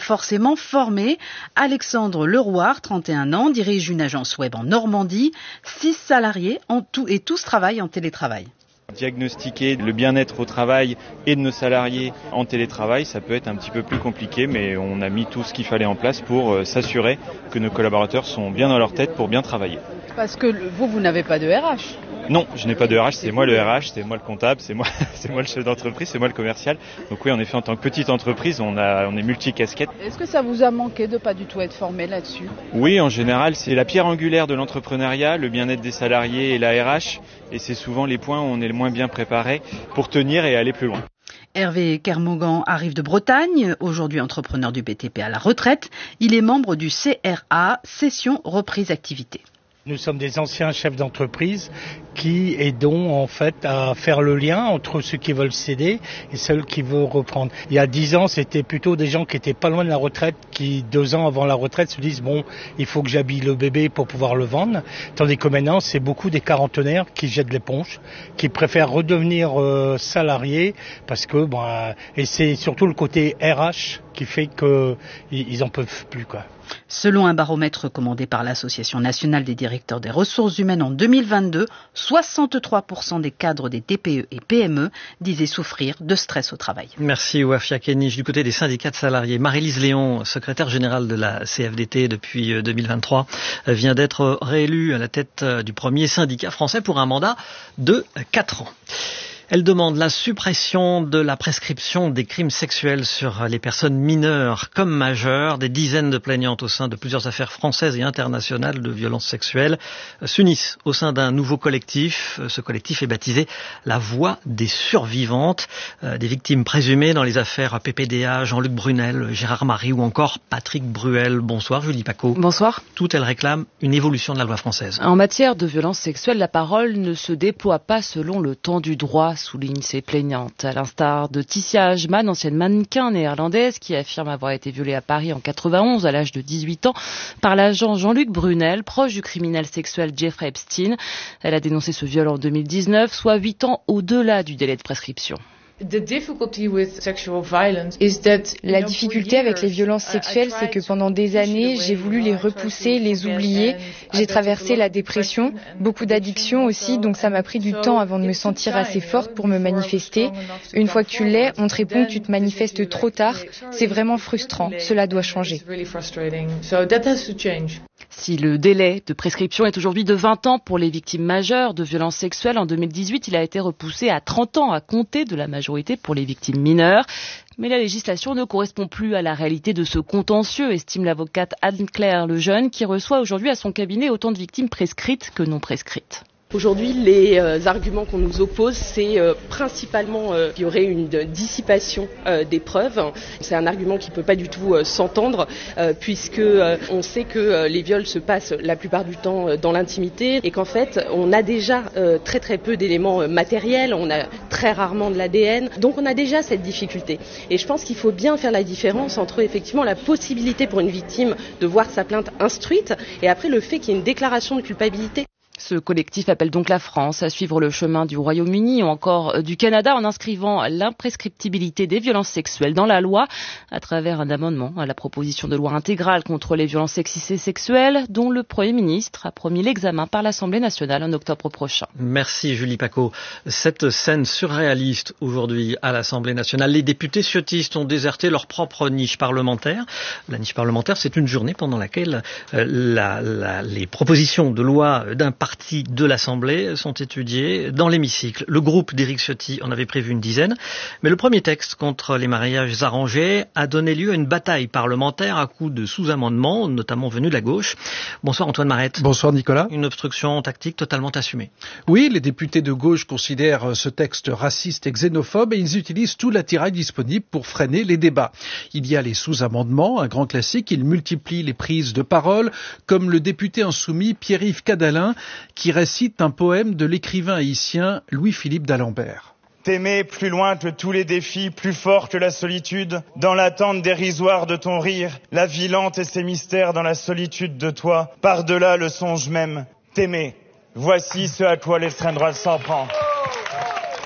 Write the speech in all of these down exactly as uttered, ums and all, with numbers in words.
forcément formés. Alexandre Leroir, trente et un ans, dirige une agence web en Normandie. Six salariés en tout et tous travaillent en télétravail. Diagnostiquer le bien-être au travail et de nos salariés en télétravail, ça peut être un petit peu plus compliqué, mais on a mis tout ce qu'il fallait en place pour euh, s'assurer que nos collaborateurs sont bien dans leur tête pour bien travailler. Parce que vous, vous n'avez pas de R H ? Non, je n'ai pas de R H, c'est moi le R H, c'est moi le comptable, c'est moi, c'est moi le chef d'entreprise, c'est moi le commercial. Donc oui, en effet, en tant que petite entreprise, on, a, on est multicasquette. Est-ce que ça vous a manqué de pas du tout être formé là-dessus ? Oui, en général, c'est la pierre angulaire de l'entrepreneuriat, le bien-être des salariés et la R H. Et c'est souvent les points où on est le moins bien préparé pour tenir et aller plus loin. Hervé Kermogan arrive de Bretagne, aujourd'hui entrepreneur du B T P à la retraite. Il est membre du C R A, Session Reprise Activité. Nous sommes des anciens chefs d'entreprise qui aidons en fait à faire le lien entre ceux qui veulent céder et ceux qui veulent reprendre. Il y a dix ans, c'était plutôt des gens qui étaient pas loin de la retraite, qui deux ans avant la retraite se disent bon, il faut que j'habille le bébé pour pouvoir le vendre. Tandis que maintenant, c'est beaucoup des quarantenaires qui jettent l'éponge, qui préfèrent redevenir euh, salariés parce que bon, euh, et c'est surtout le côté R H qui fait qu'ils ils en peuvent plus quoi. Selon un baromètre commandé par l'Association nationale des directeurs des ressources humaines en deux mille vingt-deux, soixante-trois pour cent des cadres des T P E et P M E disaient souffrir de stress au travail. Merci Wafia Kenich. Du côté des syndicats de salariés, Marie-Lise Léon, secrétaire générale de la C F D T depuis deux mille vingt-trois, vient d'être réélue à la tête du premier syndicat français pour un mandat de quatre ans. Elle demande la suppression de la prescription des crimes sexuels sur les personnes mineures comme majeures. Des dizaines de plaignantes au sein de plusieurs affaires françaises et internationales de violences sexuelles s'unissent au sein d'un nouveau collectif. Ce collectif est baptisé La Voix des survivantes, des victimes présumées dans les affaires P P D A, Jean-Luc Brunel, Gérard Marie ou encore Patrick Bruel. Bonsoir Julie Paco. Bonsoir. Toutes elles réclament une évolution de la loi française. En matière de violences sexuelles, la parole ne se déploie pas selon le temps du droit, soulignent ces plaignantes. À l'instar de Ticia Ajman, ancienne mannequin néerlandaise qui affirme avoir été violée à Paris en quatre-vingt-onze à l'âge de dix-huit ans par l'agent Jean-Luc Brunel, proche du criminel sexuel Jeffrey Epstein. Elle a dénoncé ce viol en deux mille dix-neuf, soit huit ans au-delà du délai de prescription. La difficulté avec les violences sexuelles, c'est que pendant des années, j'ai voulu les repousser, les oublier. J'ai traversé la dépression, beaucoup d'addictions aussi, donc ça m'a pris du temps avant de me sentir assez forte pour me manifester. Une fois que tu l'es, on te répond que tu te manifestes trop tard. C'est vraiment frustrant. Cela doit changer. Si le délai de prescription est aujourd'hui de vingt ans pour les victimes majeures de violences sexuelles, en deux mille dix-huit, il a été repoussé à trente ans à compter de la majorité pour les victimes mineures. Mais la législation ne correspond plus à la réalité de ce contentieux, estime l'avocate Anne-Claire Lejeune, qui reçoit aujourd'hui à son cabinet autant de victimes prescrites que non prescrites. Aujourd'hui, les euh, arguments qu'on nous oppose, c'est euh, principalement euh, qu'il y aurait une dissipation euh, des preuves. C'est un argument qui ne peut pas du tout euh, s'entendre, euh, puisque euh, on sait que euh, les viols se passent la plupart du temps euh, dans l'intimité et qu'en fait, on a déjà euh, très très peu d'éléments euh, matériels, on a très rarement de l'A D N, donc on a déjà cette difficulté. Et je pense qu'il faut bien faire la différence entre effectivement la possibilité pour une victime de voir sa plainte instruite et après le fait qu'il y ait une déclaration de culpabilité. Ce collectif appelle donc la France à suivre le chemin du Royaume-Uni ou encore du Canada en inscrivant l'imprescriptibilité des violences sexuelles dans la loi à travers un amendement à la proposition de loi intégrale contre les violences sexistes et sexuelles dont le Premier ministre a promis l'examen par l'Assemblée nationale en octobre prochain. Merci Julie Paco. Cette scène surréaliste aujourd'hui à l'Assemblée nationale. Les députés ciotistes ont déserté leur propre niche parlementaire. La niche parlementaire, c'est une journée pendant laquelle euh, la, la, les propositions de loi d'un parti de l'Assemblée sont étudiées dans l'hémicycle. Le groupe d'Éric Ciotti en avait prévu une dizaine, mais le premier texte contre les mariages arrangés a donné lieu à une bataille parlementaire à coups de sous-amendements, notamment venus de la gauche. Bonsoir Antoine Marette. Bonsoir Nicolas. Une obstruction tactique totalement assumée. Oui, les députés de gauche considèrent ce texte raciste et xénophobe et ils utilisent tout l'attirail disponible pour freiner les débats. Il y a les sous-amendements, un grand classique, ils multiplient les prises de parole, comme le député insoumis Pierre-Yves Cadalin, qui récite un poème de l'écrivain haïtien Louis-Philippe d'Alembert. T'aimer plus loin que tous les défis, plus fort que la solitude, dans l'attente dérisoire de ton rire, la vie lente et ses mystères dans la solitude de toi, par-delà le songe même, t'aimer. Voici ce à quoi l'extrême droite s'en prend.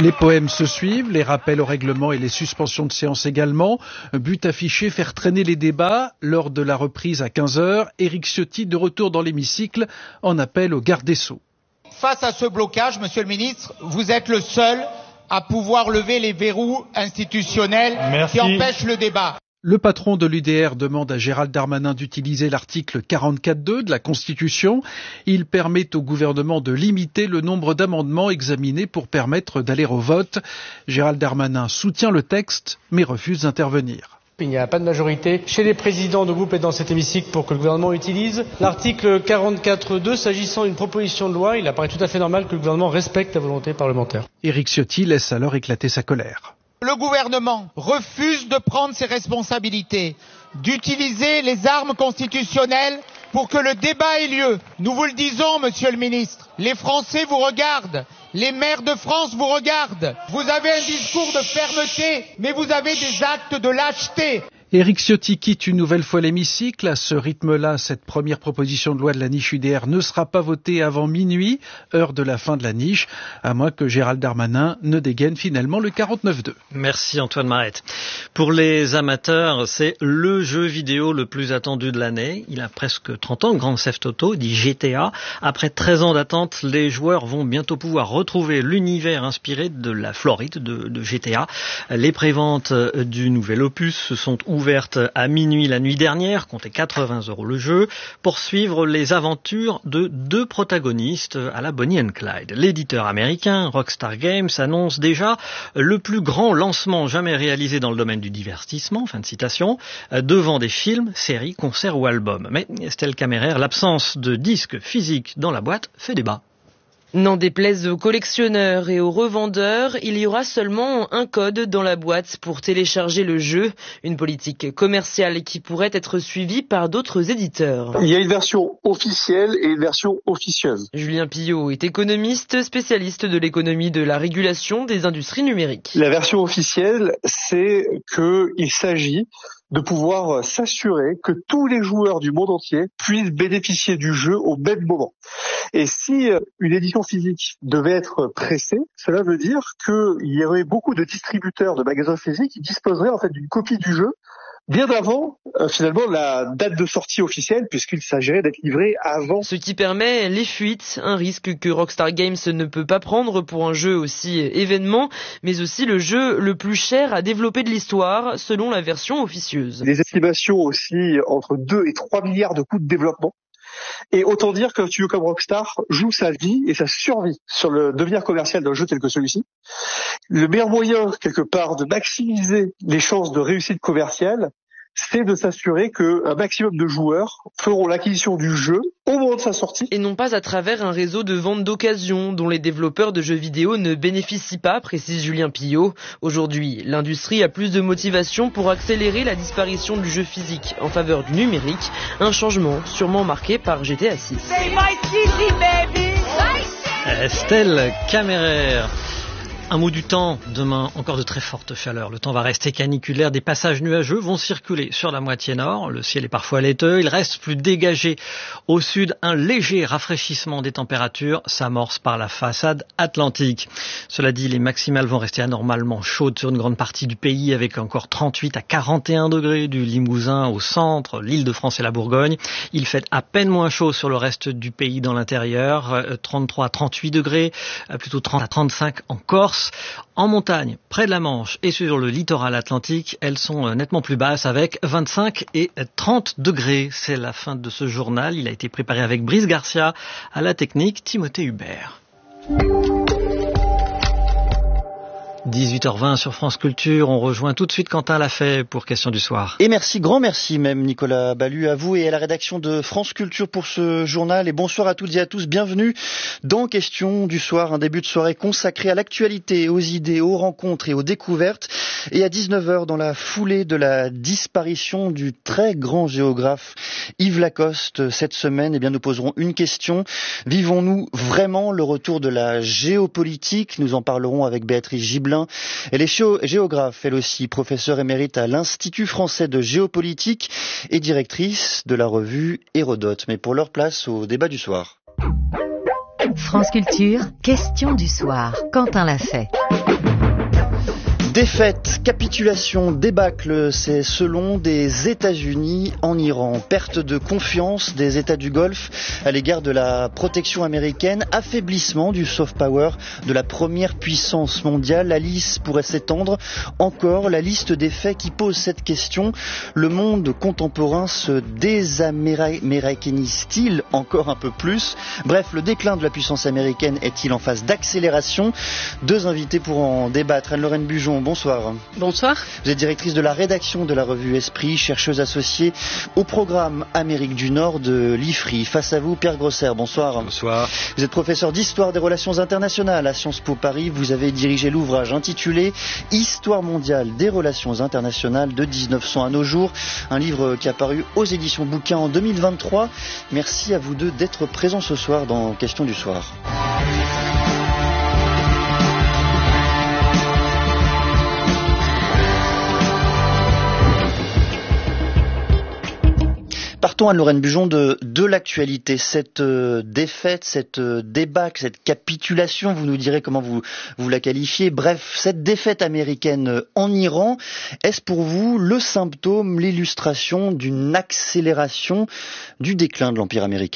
Les poèmes se suivent, les rappels au règlement et les suspensions de séance également. But affiché, faire traîner les débats. Lors de la reprise à quinze heures, Éric Ciotti de retour dans l'hémicycle en appel au garde des Sceaux. Face à ce blocage, Monsieur le ministre, vous êtes le seul à pouvoir lever les verrous institutionnels Merci. Qui empêchent le débat. Le patron de l'U D R demande à Gérald Darmanin d'utiliser l'article quarante-quatre point deux de la Constitution. Il permet au gouvernement de limiter le nombre d'amendements examinés pour permettre d'aller au vote. Gérald Darmanin soutient le texte, mais refuse d'intervenir. Il n'y a pas de majorité chez les présidents de groupe et dans cet hémicycle pour que le gouvernement utilise l'article quarante-quatre point deux s'agissant d'une proposition de loi. Il apparaît tout à fait normal que le gouvernement respecte la volonté parlementaire. Éric Ciotti laisse alors éclater sa colère. Le gouvernement refuse de prendre ses responsabilités, d'utiliser les armes constitutionnelles pour que le débat ait lieu. Nous vous le disons, Monsieur le ministre, les Français vous regardent, les maires de France vous regardent. Vous avez un discours de fermeté, mais vous avez des actes de lâcheté. Éric Ciotti quitte une nouvelle fois l'hémicycle. À ce rythme-là, cette première proposition de loi de la niche U D R ne sera pas votée avant minuit, heure de la fin de la niche, à moins que Gérald Darmanin ne dégaine finalement le quarante-neuf point deux. Merci Antoine Marette. Pour les amateurs, c'est le jeu vidéo le plus attendu de l'année. Il a presque trente ans, Grand Theft Auto, dit G T A. Après treize ans d'attente, les joueurs vont bientôt pouvoir retrouver l'univers inspiré de la Floride de, de G T A. Les préventes du nouvel opus se sont ouvertes ouverte à minuit la nuit dernière, comptez quatre-vingts euros le jeu, pour suivre les aventures de deux protagonistes à la Bonnie and Clyde. L'éditeur américain Rockstar Games annonce déjà le plus grand lancement jamais réalisé dans le domaine du divertissement, fin de citation, devant des films, séries, concerts ou albums. Mais Estelle Caméraire, l'absence de disques physiques dans la boîte fait débat. N'en déplaise aux collectionneurs et aux revendeurs, il y aura seulement un code dans la boîte pour télécharger le jeu, une politique commerciale qui pourrait être suivie par d'autres éditeurs. Il y a une version officielle et une version officieuse. Julien Pillot est économiste, spécialiste de l'économie de la régulation des industries numériques. La version officielle, c'est qu'il s'agit de pouvoir s'assurer que tous les joueurs du monde entier puissent bénéficier du jeu au même moment. Et si une édition physique devait être pressée, cela veut dire qu'il y aurait beaucoup de distributeurs de magasins physiques qui disposeraient en fait d'une copie du jeu bien avant, euh, finalement, la date de sortie officielle, puisqu'il s'agirait d'être livré avant. Ce qui permet les fuites, un risque que Rockstar Games ne peut pas prendre pour un jeu aussi événement, mais aussi le jeu le plus cher à développer de l'histoire, selon la version officieuse. Les estimations aussi entre deux et trois milliards de coûts de développement. Et autant dire qu'un studio comme Rockstar joue sa vie et sa survie sur le devenir commercial d'un jeu tel que celui-ci. Le meilleur moyen, quelque part, de maximiser les chances de réussite commerciale, c'est de s'assurer qu'un maximum de joueurs feront l'acquisition du jeu au moment de sa sortie. Et non pas à travers un réseau de vente d'occasion dont les développeurs de jeux vidéo ne bénéficient pas, précise Julien Pillot. Aujourd'hui, l'industrie a plus de motivation pour accélérer la disparition du jeu physique en faveur du numérique, un changement sûrement marqué par G T A six. Estelle Caméraire. Un mot du temps, demain encore de très fortes chaleurs. Le temps va rester caniculaire, des passages nuageux vont circuler sur la moitié nord. Le ciel est parfois laiteux, il reste plus dégagé. Au sud, un léger rafraîchissement des températures s'amorce par la façade atlantique. Cela dit, les maximales vont rester anormalement chaudes sur une grande partie du pays avec encore trente-huit à quarante et un degrés du Limousin au centre, l'Île-de-France et la Bourgogne. Il fait à peine moins chaud sur le reste du pays dans l'intérieur, trente-trois à trente-huit degrés, plutôt trente à trente-cinq en Corse. En montagne, près de la Manche et sur le littoral atlantique, elles sont nettement plus basses avec vingt-cinq et trente degrés. C'est la fin de ce journal. Il a été préparé avec Brice Garcia, à la technique Timothée Hubert. dix-huit heures vingt sur France Culture, on rejoint tout de suite Quentin Lafay pour Question du Soir. Et merci, grand merci même Nicolas Ballu, à vous et à la rédaction de France Culture pour ce journal. Et bonsoir à toutes et à tous, bienvenue dans Question du Soir, un début de soirée consacré à l'actualité, aux idées, aux rencontres et aux découvertes. Et à dix-neuf heures, dans la foulée de la disparition du très grand géographe Yves Lacoste cette semaine, eh bien nous poserons une question. Vivons-nous vraiment le retour de la géopolitique? Nous en parlerons avec Béatrice Gibelin. Elle est géographe, elle aussi, professeure émérite à l'Institut français de géopolitique et directrice de la revue Hérodote. Mais pour leur place au débat du soir. France Culture, Question du Soir. Quentin Lafay. Défaite, capitulation, débâcle, c'est selon des États-Unis en Iran. Perte de confiance des États du Golfe à l'égard de la protection américaine, affaiblissement du soft power de la première puissance mondiale. La liste pourrait s'étendre encore, la liste des faits qui pose cette question. Le monde contemporain se désaméricanise-t-il encore un peu plus? Bref, le déclin de la puissance américaine est-il en phase d'accélération? Deux invités pour en débattre. Anne-Lorraine Bujon, bonsoir. Bonsoir. Vous êtes directrice de la rédaction de la revue Esprit, chercheuse associée au programme Amérique du Nord de l'I F R I. Face à vous, Pierre Grosser, bonsoir. Bonsoir. Vous êtes professeur d'histoire des relations internationales à Sciences Po Paris. Vous avez dirigé l'ouvrage intitulé Histoire mondiale des relations internationales de dix-neuf cents à nos jours, un livre qui a paru aux éditions Bouquin en deux mille vingt-trois. Merci à vous deux d'être présents ce soir dans Question du soir. Partons, Anne-Lorraine Bujon, de, de l'actualité. Cette euh, défaite, cette euh, débâcle, cette capitulation, vous nous direz comment vous, vous la qualifiez. Bref, cette défaite américaine en Iran, est-ce pour vous le symptôme, l'illustration d'une accélération du déclin de l'Empire américain ?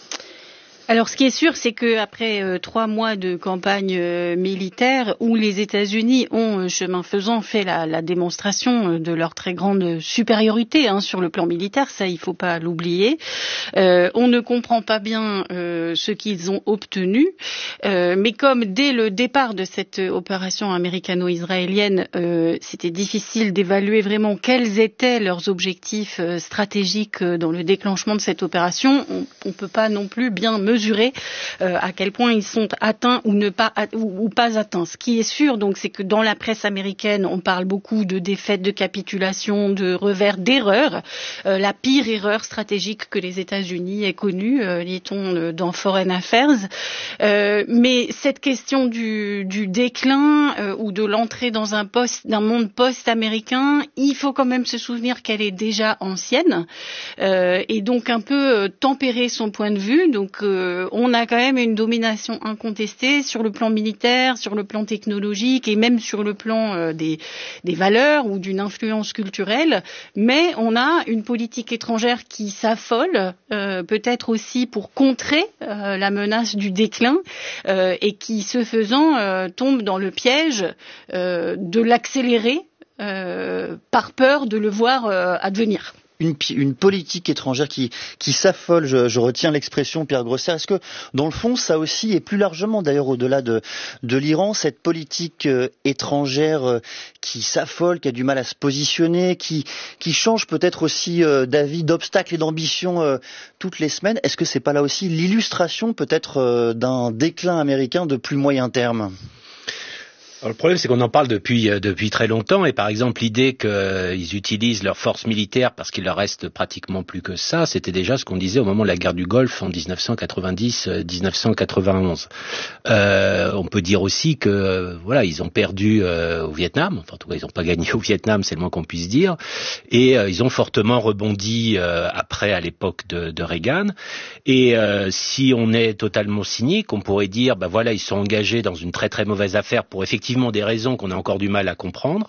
Alors, ce qui est sûr, c'est que après euh, trois mois de campagne euh, militaire où les États-Unis ont, euh, chemin faisant, fait la, la démonstration euh, de leur très grande supériorité hein, sur le plan militaire, ça il faut pas l'oublier. Euh, on ne comprend pas bien euh, ce qu'ils ont obtenu, euh, mais comme dès le départ de cette opération américano-israélienne, euh, c'était difficile d'évaluer vraiment quels étaient leurs objectifs euh, stratégiques euh, dans le déclenchement de cette opération, on, on peut pas non plus bien mesurer mesurer euh, à quel point ils sont atteints ou ne pas ou, ou pas atteints. Ce qui est sûr, donc, c'est que dans la presse américaine, on parle beaucoup de défaites, de capitulation, de revers, d'erreurs. Euh, la pire erreur stratégique que les États-Unis aient connue, euh, dit-on euh, dans Foreign Affairs. Euh, mais cette question du, du déclin euh, ou de l'entrée dans un post, d'un monde post-américain, il faut quand même se souvenir qu'elle est déjà ancienne euh, et donc un peu euh, tempérer son point de vue. Donc euh, on a quand même une domination incontestée sur le plan militaire, sur le plan technologique et même sur le plan euh, des, des valeurs ou d'une influence culturelle. Mais on a une politique étrangère qui s'affole, euh, peut-être aussi pour contrer euh, la menace du déclin euh, et qui, ce faisant, euh, tombe dans le piège euh, de l'accélérer euh, par peur de le voir euh, advenir. Une, une politique étrangère qui, qui s'affole, je, je retiens l'expression, Pierre Grosser. Est-ce que, dans le fond, ça aussi, et plus largement d'ailleurs au-delà de, de l'Iran, cette politique euh, étrangère euh, qui s'affole, qui a du mal à se positionner, qui, qui change peut-être aussi euh, d'avis, d'obstacles et d'ambition euh, toutes les semaines, est-ce que c'est pas là aussi l'illustration peut-être euh, d'un déclin américain de plus moyen terme ? Alors, le problème, c'est qu'on en parle depuis euh, depuis très longtemps, et par exemple l'idée qu'ils euh, utilisent leurs forces militaires parce qu'il leur reste pratiquement plus que ça, c'était déjà ce qu'on disait au moment de la guerre du Golfe en dix-neuf cent quatre-vingt-dix dix-neuf cent quatre-vingt-onze. Euh, on peut dire aussi que euh, voilà, ils ont perdu euh, au Vietnam, enfin en tout cas ils n'ont pas gagné au Vietnam, c'est le moins qu'on puisse dire, et euh, ils ont fortement rebondi euh, après à l'époque de, de Reagan. Et euh, si on est totalement cynique, on pourrait dire bah voilà, ils sont engagés dans une très très mauvaise affaire pour effectivement des raisons qu'on a encore du mal à comprendre,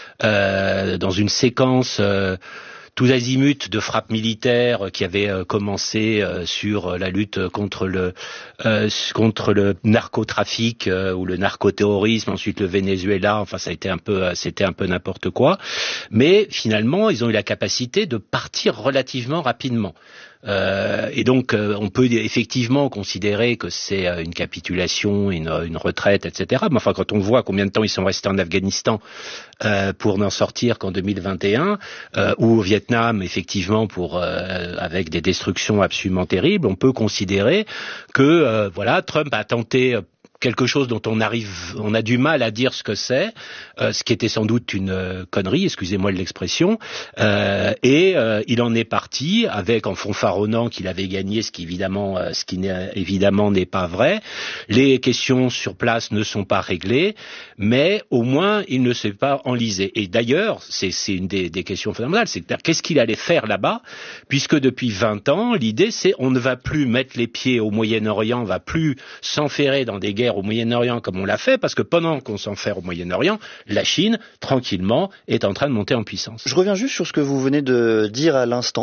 euh, dans une séquence euh, tous azimuts de frappes militaires qui avaient euh, commencé euh, sur la lutte contre le euh, contre le narcotrafic euh, ou le narcoterrorisme, ensuite le Venezuela, enfin ça a été un peu euh, c'était un peu n'importe quoi, mais finalement ils ont eu la capacité de partir relativement rapidement. Euh, et donc, euh, on peut effectivement considérer que c'est euh, une capitulation, une, une retraite, et cetera. Mais enfin, quand on voit combien de temps ils sont restés en Afghanistan euh, pour n'en sortir qu'en deux mille vingt et un, euh, ou au Vietnam, effectivement, pour euh, avec des destructions absolument terribles, on peut considérer que euh, voilà, Trump a tenté euh, quelque chose dont on arrive, on a du mal à dire ce que c'est, euh, ce qui était sans doute une euh, connerie, excusez-moi de l'expression, euh, et euh, il en est parti avec en fanfaronnant qu'il avait gagné, ce qui évidemment, euh, ce qui n'est, évidemment n'est pas vrai. Les questions sur place ne sont pas réglées, mais au moins il ne s'est pas enlisé. Et d'ailleurs, c'est, c'est une des, des questions fondamentales, c'est qu'est-ce qu'il allait faire là-bas, puisque depuis vingt ans, l'idée c'est on ne va plus mettre les pieds au Moyen-Orient, on ne va plus s'enferrer dans des guerres guerre au Moyen-Orient comme on l'a fait, parce que pendant qu'on s'enferme au Moyen-Orient, la Chine, tranquillement, est en train de monter en puissance. Je reviens juste sur ce que vous venez de dire à l'instant.